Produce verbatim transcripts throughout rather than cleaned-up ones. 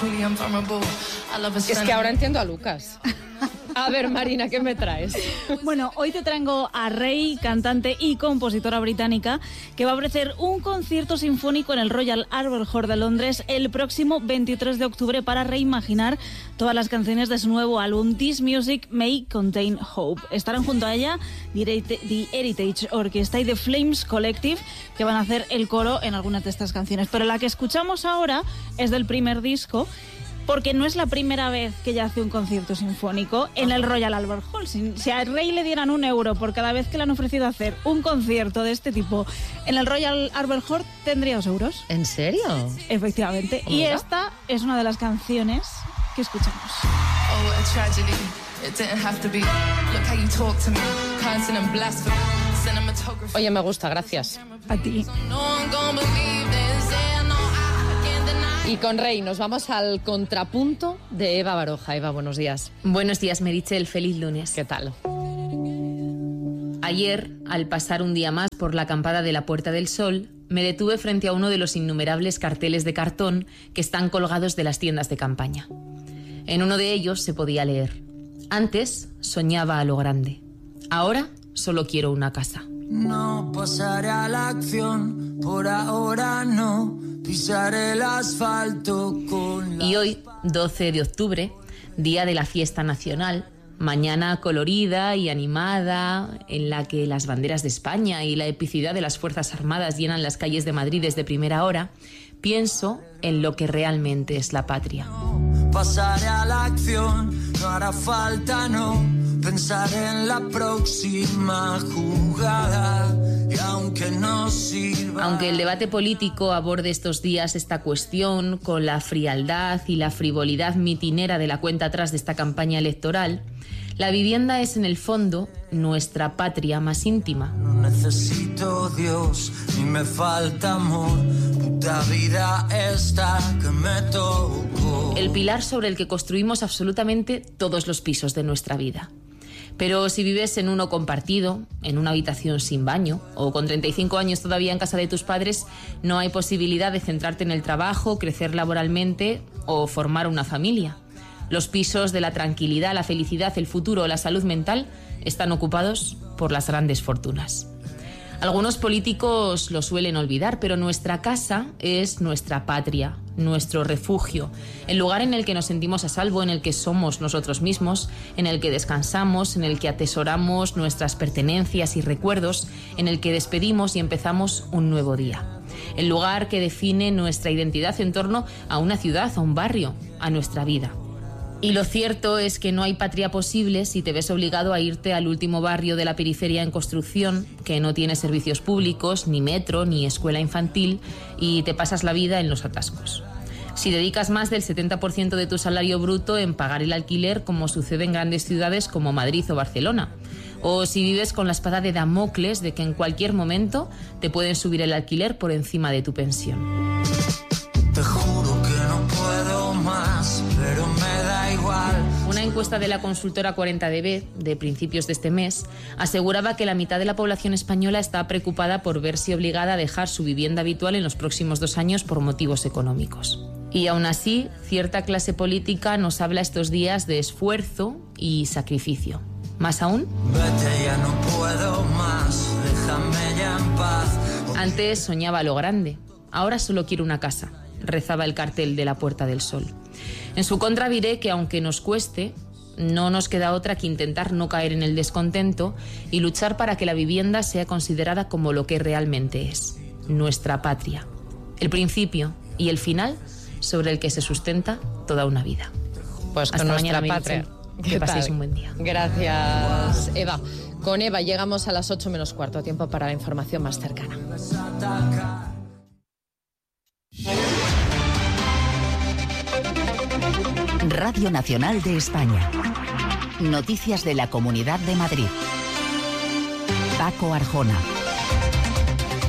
Es que ahora entiendo a Lucas. A ver, Marina, ¿qué me traes? Bueno, hoy te traigo a Rey, cantante y compositora británica, que va a ofrecer un concierto sinfónico en el Royal Albert Hall de Londres el próximo veintitrés de octubre para reimaginar todas las canciones de su nuevo álbum This Music May Contain Hope. Estarán junto a ella The Heritage Orchestra y The Flames Collective, que van a hacer el coro en algunas de estas canciones. Pero la que escuchamos ahora es del primer disco, porque no es la primera vez que ella hace un concierto sinfónico en el Royal Albert Hall. Si, si a Rey le dieran un euro por cada vez que le han ofrecido hacer un concierto de este tipo en el Royal Albert Hall, tendría dos euros. ¿En serio? Efectivamente. Y Mira. esta es una de las canciones que escuchamos. Oh, a tragedy. It didn't have to be. Look how you talk to me. Cursing and blasphemy. Cinematography. Oye, me gusta, gracias. A ti. No one gonna believe this. Yeah, no, I can't deny. Y con Rey nos vamos al contrapunto de Eva Baroja. Eva, buenos días. Buenos días, Meritxell. Feliz lunes. ¿Qué tal? Ayer, al pasar un día más por la acampada de la Puerta del Sol, me detuve frente a uno de los innumerables carteles de cartón que están colgados de las tiendas de campaña. En uno de ellos se podía leer: antes soñaba a lo grande, ahora solo quiero una casa. No pasaré a la acción, por ahora no pisaré el asfalto con la... Y hoy, doce de octubre, día de la fiesta nacional, mañana colorida y animada, en la que las banderas de España y la epicidad de las Fuerzas Armadas llenan las calles de Madrid desde primera hora, pienso en lo que realmente es la patria. Pasaré a la acción, no hará falta, no. Pensaré en la próxima jugada y aunque no sirva... Aunque el debate político aborde estos días esta cuestión con la frialdad y la frivolidad mitinera de la cuenta atrás de esta campaña electoral, la vivienda es en el fondo nuestra patria más íntima. No necesito Dios, ni me falta amor, puta vida esta que me tocó. El pilar sobre el que construimos absolutamente todos los pisos de nuestra vida. Pero si vives en uno compartido, en una habitación sin baño, o con treinta y cinco años todavía en casa de tus padres, no hay posibilidad de centrarte en el trabajo, crecer laboralmente o formar una familia. Los pisos de la tranquilidad, la felicidad, el futuro o la salud mental están ocupados por las grandes fortunas. Algunos políticos lo suelen olvidar, pero nuestra casa es nuestra patria, nuestro refugio, el lugar en el que nos sentimos a salvo, en el que somos nosotros mismos, en el que descansamos, en el que atesoramos nuestras pertenencias y recuerdos, en el que despedimos y empezamos un nuevo día. El lugar que define nuestra identidad en torno a una ciudad, a un barrio, a nuestra vida. Y lo cierto es que no hay patria posible si te ves obligado a irte al último barrio de la periferia en construcción, que no tiene servicios públicos, ni metro, ni escuela infantil, y te pasas la vida en los atascos. Si dedicas más del setenta por ciento de tu salario bruto en pagar el alquiler, como sucede en grandes ciudades como Madrid o Barcelona. O si vives con la espada de Damocles de que en cualquier momento te pueden subir el alquiler por encima de tu pensión. Te juro que no puedo más, pero me da igual. Una encuesta de la consultora cuarenta D B de principios de este mes aseguraba que la mitad de la población española está preocupada por verse obligada a dejar su vivienda habitual en los próximos dos años por motivos económicos. Y aún así, cierta clase política nos habla estos días de esfuerzo y sacrificio. ¿Más aún? Vete, ya no puedo más, déjame ya en paz. Antes soñaba lo grande, ahora solo quiero una casa, rezaba el cartel de la Puerta del Sol. En su contra diré que aunque nos cueste, no nos queda otra que intentar no caer en el descontento y luchar para que la vivienda sea considerada como lo que realmente es, nuestra patria. El principio y el final sobre el que se sustenta toda una vida. Pues con Hasta nuestra mañana, patria. Que paséis un buen día. Gracias, Eva. Con Eva llegamos a las ocho menos cuarto, tiempo para la información más cercana. Radio Nacional de España. Noticias de la Comunidad de Madrid. Paco Arjona.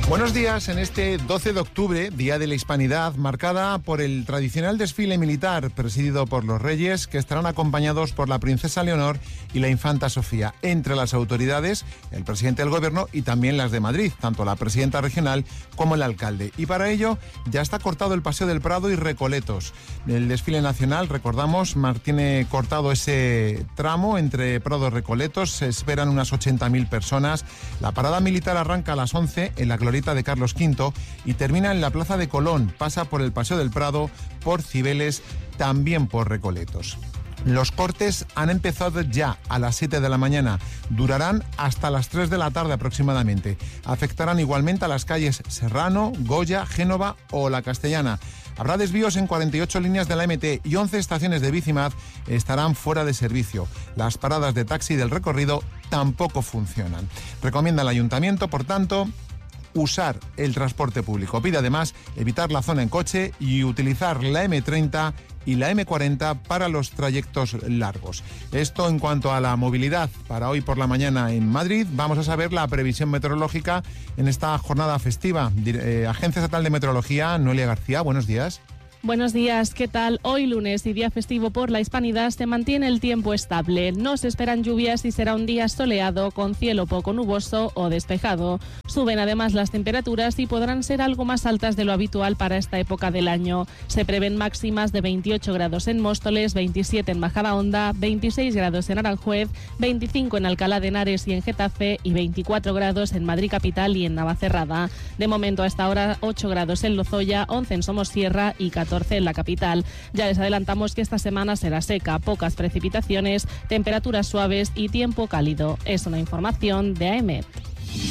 Buenos días en este doce de octubre, Día de la Hispanidad, marcada por el tradicional desfile militar presidido por los reyes, que estarán acompañados por la princesa Leonor y la infanta Sofía. Entre las autoridades, el presidente del gobierno y también las de Madrid, tanto la presidenta regional como el alcalde. Y para ello ya está cortado el Paseo del Prado y Recoletos. El desfile nacional, recordamos, tiene cortado ese tramo entre Prado y Recoletos. Se esperan unas ochenta mil personas. La parada militar arranca a las once en la glorieta de Carlos quinto y termina en la Plaza de Colón, pasa por el Paseo del Prado, por Cibeles, también por Recoletos. Los cortes han empezado ya a las siete de la mañana, durarán hasta las tres de la tarde aproximadamente. Afectarán igualmente a las calles Serrano, Goya, Génova o La Castellana. Habrá desvíos en cuarenta y ocho líneas de la eme te y once estaciones de Bicimad estarán fuera de servicio. Las paradas de taxi del recorrido tampoco funcionan. Recomienda el ayuntamiento, por tanto, usar el transporte público. Pide además evitar la zona en coche y utilizar la eme treinta y la eme cuarenta para los trayectos largos. Esto en cuanto a la movilidad para hoy por la mañana en Madrid. Vamos a saber la previsión meteorológica en esta jornada festiva. Eh, Agencia Estatal de Meteorología, Noelia García, buenos días. Buenos días, ¿qué tal? Hoy lunes y día festivo por la Hispanidad se mantiene el tiempo estable. No se esperan lluvias y será un día soleado con cielo poco nuboso o despejado. Suben además las temperaturas y podrán ser algo más altas de lo habitual para esta época del año. Se prevén máximas de veintiocho grados en Móstoles, veintisiete en Majadahonda, veintiséis grados en Aranjuez, veinticinco en Alcalá de Henares y en Getafe y veinticuatro grados en Madrid capital y en Navacerrada. De momento a esta hora ocho grados en Lozoya, once en Somosierra y catorce en la capital. Ya les adelantamos que esta semana será seca, pocas precipitaciones, temperaturas suaves y tiempo cálido. Es una información de A E M E T.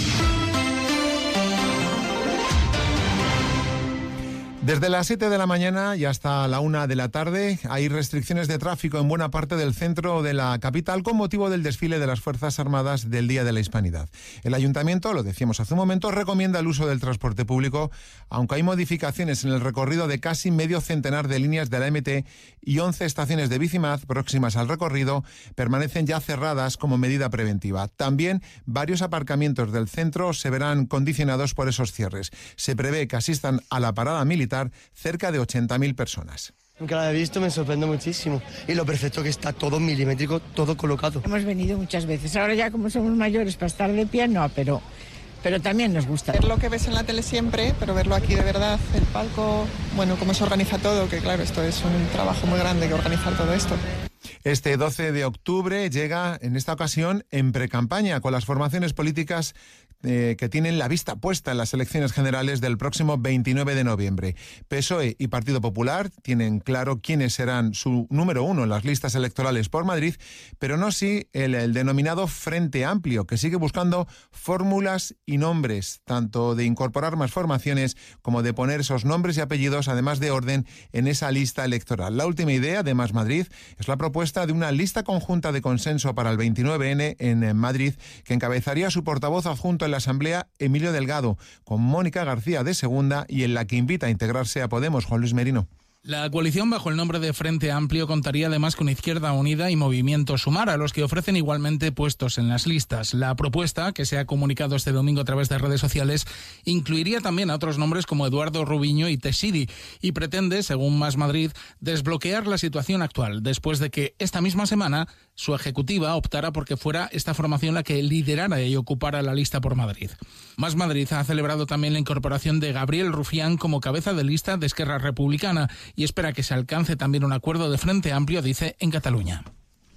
Desde las siete de la mañana y hasta la una de la tarde hay restricciones de tráfico en buena parte del centro de la capital con motivo del desfile de las Fuerzas Armadas del Día de la Hispanidad. El Ayuntamiento, lo decíamos hace un momento, recomienda el uso del transporte público, aunque hay modificaciones en el recorrido de casi medio centenar de líneas de la eme te y once estaciones de Bicimad próximas al recorrido permanecen ya cerradas como medida preventiva. También varios aparcamientos del centro se verán condicionados por esos cierres. Se prevé que asistan a la parada militar cerca de ochenta mil personas. Nunca la he visto, me sorprende muchísimo. Y lo perfecto que está, todo milimétrico, todo colocado. Hemos venido muchas veces. Ahora ya como somos mayores para estar de pie, no, pero, pero también nos gusta. Ver lo que ves en la tele siempre, pero verlo aquí de verdad, el palco, bueno, cómo se organiza todo, que claro, esto es un trabajo muy grande que organizar todo esto. Este doce de octubre llega, en esta ocasión, en precampaña, con las formaciones políticas eh, que tienen la vista puesta en las elecciones generales del próximo veintinueve de noviembre. P S O E y Partido Popular tienen claro quiénes serán su número uno en las listas electorales por Madrid, pero no sí el, el denominado Frente Amplio, que sigue buscando fórmulas y nombres, tanto de incorporar más formaciones como de poner esos nombres y apellidos, además de orden, en esa lista electoral. La última idea de Más Madrid es la propuesta de una lista conjunta de consenso para el veintinueve ene en Madrid, que encabezaría su portavoz adjunto en la Asamblea, Emilio Delgado, con Mónica García de segunda, y en la que invita a integrarse a Podemos, Juan Luis Merino. La coalición bajo el nombre de Frente Amplio contaría además con Izquierda Unida y Movimiento Sumar, a los que ofrecen igualmente puestos en las listas. La propuesta, que se ha comunicado este domingo a través de redes sociales, incluiría también a otros nombres como Eduardo Rubiño y Teixidi y pretende, según Más Madrid, desbloquear la situación actual, después de que esta misma semana su ejecutiva optara porque fuera esta formación la que liderara y ocupara la lista por Madrid. Más Madrid ha celebrado también la incorporación de Gabriel Rufián como cabeza de lista de Esquerra Republicana y espera que se alcance también un acuerdo de Frente Amplio, dice, en Cataluña.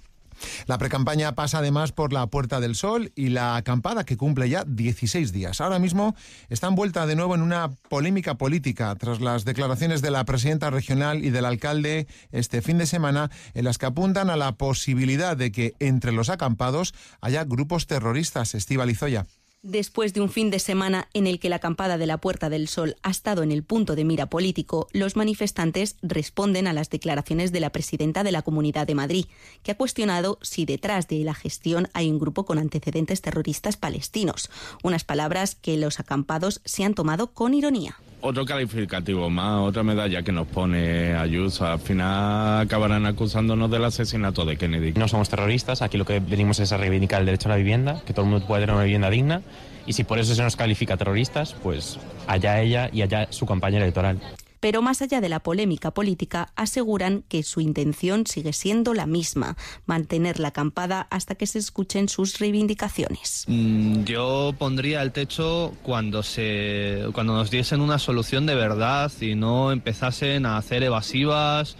La precampaña pasa además por la Puerta del Sol y la acampada, que cumple ya dieciséis días. Ahora mismo está envuelta de nuevo en una polémica política tras las declaraciones de la presidenta regional y del alcalde este fin de semana, en las que apuntan a la posibilidad de que entre los acampados haya grupos terroristas. Estíbaliz Zoya. Después de un fin de semana en el que la acampada de la Puerta del Sol ha estado en el punto de mira político, los manifestantes responden a las declaraciones de la presidenta de la Comunidad de Madrid, que ha cuestionado si detrás de la gestión hay un grupo con antecedentes terroristas palestinos, unas palabras que los acampados se han tomado con ironía. Otro calificativo más, otra medalla que nos pone Ayuso. Al final acabarán acusándonos del asesinato de Kennedy. No somos terroristas, aquí lo que venimos es a reivindicar el derecho a la vivienda, que todo el mundo pueda tener una vivienda digna Y si por eso se nos califica terroristas, pues allá ella y allá su campaña electoral. Pero más allá de la polémica política, aseguran que su intención sigue siendo la misma, mantener la acampada hasta que se escuchen sus reivindicaciones. Mm, yo pondría el techo cuando, se, cuando nos diesen una solución de verdad y no empezasen a hacer evasivas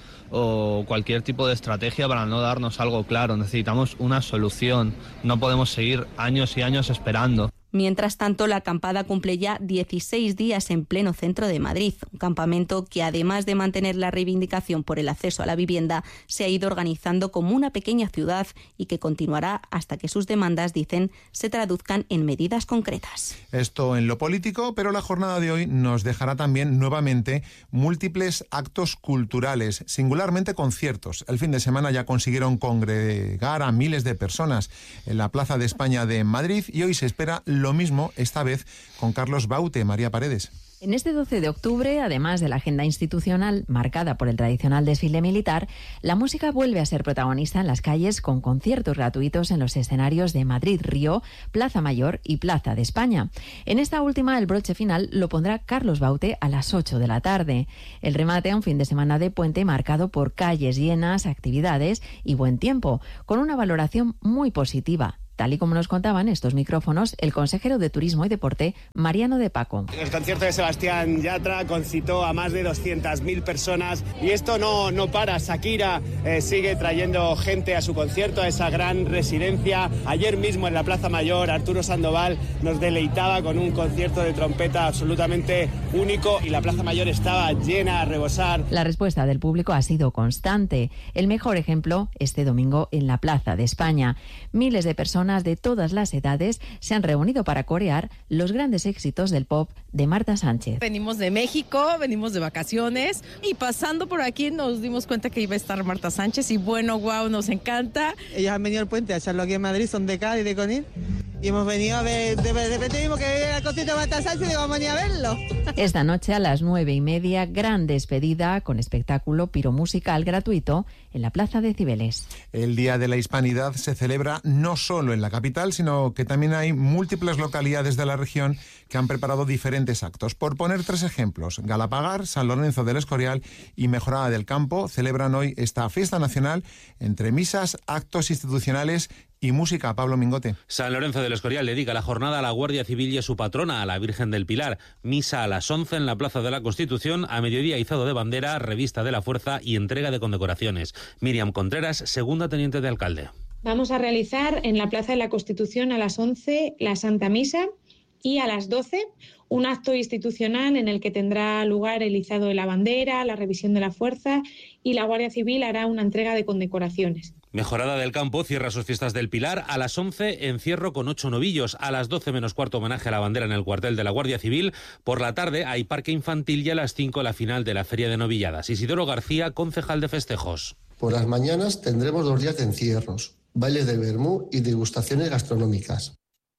o cualquier tipo de estrategia para no darnos algo claro. Necesitamos una solución, no podemos seguir años y años esperando. Mientras tanto, la acampada cumple ya dieciséis días en pleno centro de Madrid, un campamento que, además de mantener la reivindicación por el acceso a la vivienda, se ha ido organizando como una pequeña ciudad y que continuará hasta que sus demandas, dicen, se traduzcan en medidas concretas. Esto en lo político, pero la jornada de hoy nos dejará también nuevamente múltiples actos culturales, singularmente conciertos. El fin de semana ya consiguieron congregar a miles de personas en la Plaza de España de Madrid y hoy se espera lo mismo, esta vez con Carlos Baute. María Paredes. En este doce de octubre, además de la agenda institucional marcada por el tradicional desfile militar, la música vuelve a ser protagonista en las calles con conciertos gratuitos en los escenarios de Madrid Río, Plaza Mayor y Plaza de España. En esta última, el broche final lo pondrá Carlos Baute a las ocho de la tarde. El remate a un fin de semana de puente marcado por calles llenas, actividades y buen tiempo, con una valoración muy positiva, tal y como nos contaban estos micrófonos el consejero de Turismo y Deporte, Mariano de Paco. El concierto de Sebastián Yatra concitó a más de doscientas mil personas y esto no, no para. Shakira eh, sigue trayendo gente a su concierto, a esa gran residencia. Ayer mismo en la Plaza Mayor, Arturo Sandoval nos deleitaba con un concierto de trompeta absolutamente único y la Plaza Mayor estaba llena a rebosar. La respuesta del público ha sido constante. El mejor ejemplo este domingo en la Plaza de España. Miles de personas de todas las edades se han reunido para corear los grandes éxitos del pop de Marta Sánchez. Venimos de México, venimos de vacaciones y pasando por aquí nos dimos cuenta que iba a estar Marta Sánchez y bueno, wow, nos encanta. Ellos han venido al puente a echarlo aquí en Madrid, son de Cádiz, de Conil, y hemos venido a ver, de, de repente vimos que era el concierto de Marta Sánchez y digo, vamos a venir a verlo. Esta noche a las nueve y media, gran despedida con espectáculo piromusical gratuito en la Plaza de Cibeles. El Día de la Hispanidad se celebra no solo en la capital, sino que también hay múltiples localidades de la región que han preparado diferentes actos. Por poner tres ejemplos, Galapagar, San Lorenzo del Escorial y Mejorada del Campo celebran hoy esta fiesta nacional entre misas, actos institucionales y música. Pablo Mingote. San Lorenzo del Escorial dedica la jornada a la Guardia Civil y a su patrona, a la Virgen del Pilar. Misa a las once en la Plaza de la Constitución, a mediodía izado de bandera, revista de la fuerza y entrega de condecoraciones. Miriam Contreras, segunda teniente de alcalde. Vamos a realizar en la Plaza de la Constitución a las once la Santa Misa y a las doce un acto institucional en el que tendrá lugar el izado de la bandera, la revisión de la fuerza y la Guardia Civil hará una entrega de condecoraciones. Mejorada del Campo cierra sus fiestas del Pilar. A las once, encierro con ocho novillos. A las doce menos cuarto, homenaje a la bandera en el cuartel de la Guardia Civil. Por la tarde hay parque infantil y a las cinco la final de la Feria de Novilladas. Isidoro García, concejal de festejos. Por las mañanas tendremos dos días de encierros, bailes de vermú y degustaciones gastronómicas.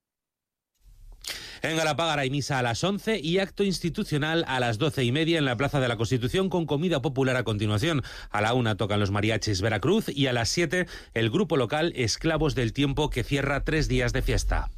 En Galapagar hay misa a las once y acto institucional a las doce y media en la Plaza de la Constitución con comida popular a continuación. A la una tocan los mariachis Veracruz y a las siete el grupo local Esclavos del Tiempo que cierra tres días de fiesta.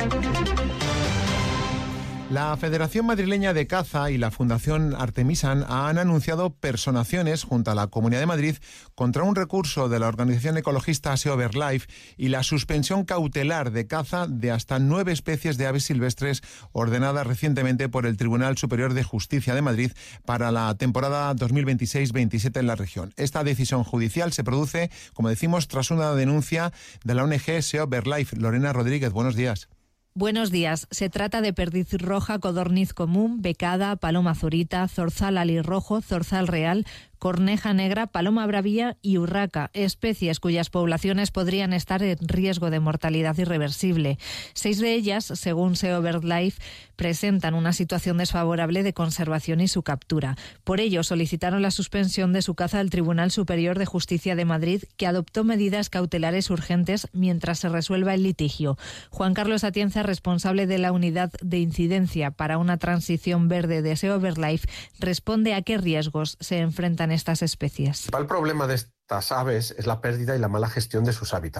La Federación Madrileña de Caza y la Fundación Artemisan han anunciado personaciones junto a la Comunidad de Madrid contra un recurso de la organización ecologista SEO BirdLife y la suspensión cautelar de caza de hasta nueve especies de aves silvestres ordenada recientemente por el Tribunal Superior de Justicia de Madrid para la temporada dos mil veintiséis veintisiete en la región. Esta decisión judicial se produce, como decimos, tras una denuncia de la O N G SEO BirdLife. Lorena Rodríguez, buenos días. Buenos días. Se trata de perdiz roja, codorniz común, becada, paloma zurita, zorzal alirrojo, zorzal real, corneja negra, paloma bravía y urraca, especies cuyas poblaciones podrían estar en riesgo de mortalidad irreversible. Seis de ellas, según SEO BirdLife, presentan una situación desfavorable de conservación y su captura. Por ello, solicitaron la suspensión de su caza al Tribunal Superior de Justicia de Madrid, que adoptó medidas cautelares urgentes mientras se resuelva el litigio. Juan Carlos Atienza, responsable de la Unidad de Incidencia para una Transición Verde de SEO BirdLife, responde a qué riesgos se enfrentan estas especies. El principal problema de estas aves es la pérdida y la mala gestión de sus hábitats.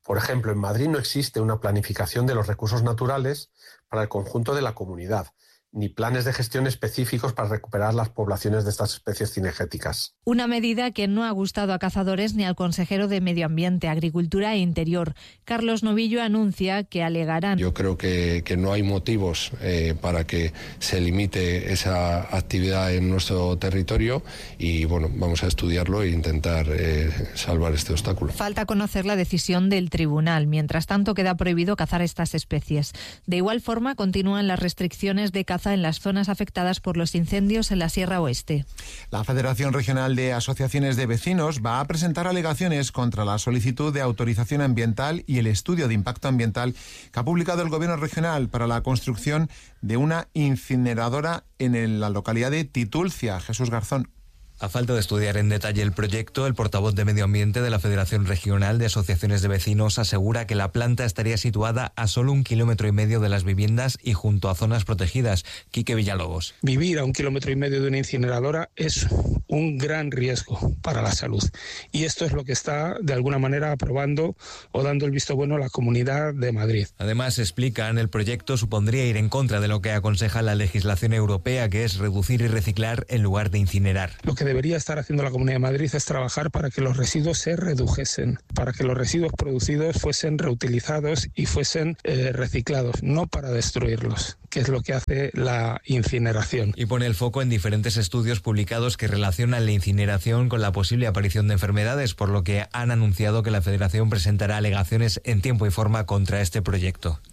Por ejemplo, en Madrid no existe una planificación de los recursos naturales para el conjunto de la comunidad, ni planes de gestión específicos para recuperar las poblaciones de estas especies cinegéticas. Una medida que no ha gustado a cazadores ni al consejero de Medio Ambiente, Agricultura e Interior. Carlos Novillo anuncia que alegarán. Yo creo que, que no hay motivos eh, para que se limite esa actividad en nuestro territorio y bueno, vamos a estudiarlo e intentar eh, salvar este obstáculo. Falta conocer la decisión del tribunal. Mientras tanto, queda prohibido cazar estas especies. De igual forma, continúan las restricciones de caza en las zonas afectadas por los incendios en la Sierra Oeste. La Federación Regional de Asociaciones de Vecinos va a presentar alegaciones contra la solicitud de autorización ambiental y el estudio de impacto ambiental que ha publicado el Gobierno regional para la construcción de una incineradora en la localidad de Titulcia. Jesús Garzón. A falta de estudiar en detalle el proyecto, el portavoz de Medio Ambiente de la Federación Regional de Asociaciones de Vecinos asegura que la planta estaría situada a solo un kilómetro y medio de las viviendas y junto a zonas protegidas. Quique Villalobos. Vivir a un kilómetro y medio de una incineradora es un gran riesgo para la salud. Y esto es lo que está, de alguna manera, aprobando o dando el visto bueno a la Comunidad de Madrid. Además, explican, el proyecto supondría ir en contra de lo que aconseja la legislación europea, que es reducir y reciclar en lugar de incinerar. Lo que debería estar haciendo la Comunidad de Madrid es trabajar para que los residuos se redujesen, para que los residuos producidos fuesen reutilizados y fuesen eh, reciclados, no para destruirlos, que es lo que hace la incineración. Y pone el foco en diferentes estudios publicados que relacionan la incineración con la posible aparición de enfermedades, por lo que han anunciado que la Federación presentará alegaciones en tiempo y forma contra este proyecto.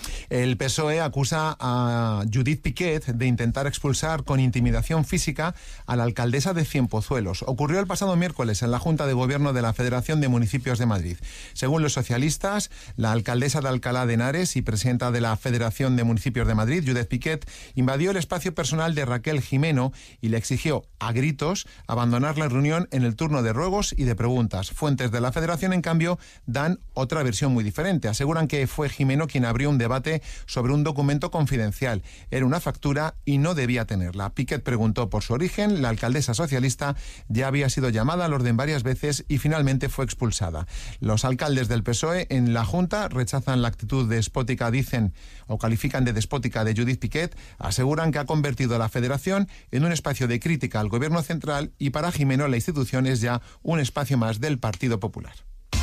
El P S O E acusa a Judith Piquet de intentar expulsar con intimidación física a la alcaldesa de Cienpozuelos. Ocurrió el pasado miércoles en la Junta de Gobierno de la Federación de Municipios de Madrid. Según los socialistas, la alcaldesa de Alcalá de Henares y presidenta de la Federación de Municipios de Madrid, Judith Piquet, invadió el espacio personal de Raquel Jimeno y le exigió a gritos abandonar la reunión en el turno de ruegos y de preguntas. Fuentes de la Federación, en cambio, dan otra versión muy diferente. Aseguran que fue Jimeno quien abrió un debate sobre un documento confidencial. Era una factura y no debía tenerla. Piquet preguntó por su origen. La alcaldesa socialista ya había sido llamada al orden varias veces y finalmente fue expulsada. Los alcaldes del P S O E en la Junta rechazan la actitud despótica, dicen, o califican de despótica de Judith Piquet. Aseguran que ha convertido a la Federación en un espacio de crítica al Gobierno central y para Jimeno la institución es ya un espacio más del Partido Popular.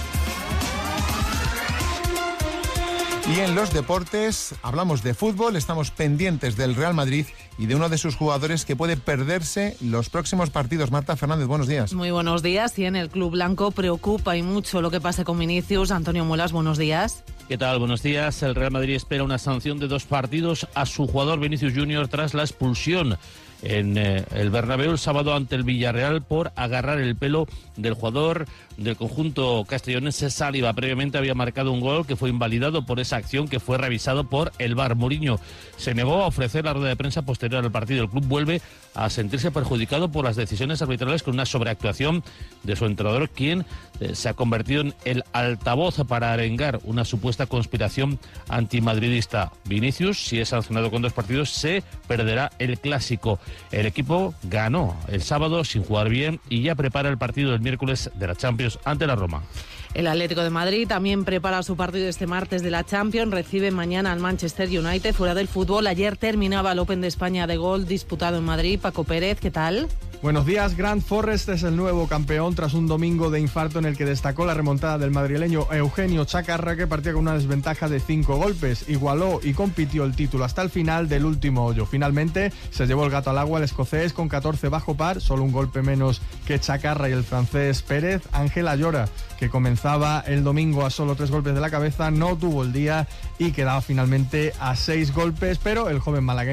Y en los deportes hablamos de fútbol, estamos pendientes del Real Madrid y de uno de sus jugadores que puede perderse los próximos partidos. Marta Fernández, buenos días. Muy buenos días. Y en el Club Blanco preocupa y mucho lo que pase con Vinicius. Antonio Muelas, buenos días. ¿Qué tal? Buenos días. El Real Madrid espera una sanción de dos partidos a su jugador Vinicius Junior tras la expulsión en eh, el Bernabéu el sábado ante el Villarreal por agarrar el pelo del jugador del conjunto castellonense Saliba. Previamente había marcado un gol que fue invalidado por esa acción que fue revisado por el V A R. Mourinho se negó a ofrecer la rueda de prensa posterior al partido. El club vuelve a sentirse perjudicado por las decisiones arbitrales con una sobreactuación de su entrenador, quien eh, se ha convertido en el altavoz para arengar una supuesta conspiración antimadridista. Vinicius, si es sancionado con dos partidos, se perderá el clásico. El equipo ganó el sábado sin jugar bien y ya prepara el partido del miércoles de la Champions ante la Roma. El Atlético de Madrid también prepara su partido este martes de la Champions. Recibe mañana al Manchester United. Fuera del fútbol, ayer terminaba el Open de España de golf disputado en Madrid. Paco Pérez, ¿qué tal? Buenos días. Grant Forrest es el nuevo campeón tras un domingo de infarto en el que destacó la remontada del madrileño Eugenio Chacarra, que partía con una desventaja de cinco golpes. Igualó y compitió el título hasta el final del último hoyo. Finalmente se llevó el gato al agua el escocés con catorce bajo par, solo un golpe menos que Chacarra y el francés Pérez. Ángel Ayora, que comenzaba el domingo a solo tres golpes de la cabeza, no tuvo el día y quedaba finalmente a seis golpes, pero el joven malagueño.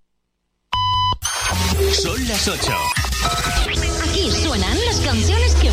Son las ocho. Aquí suenan las canciones que